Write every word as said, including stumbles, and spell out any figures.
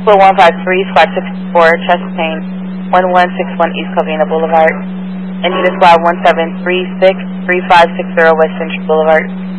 four one five three, Squad sixty-four, chest pain, one one six one East Covina Boulevard. Engine is Squad one seven three six, three five six zero West Central Boulevard.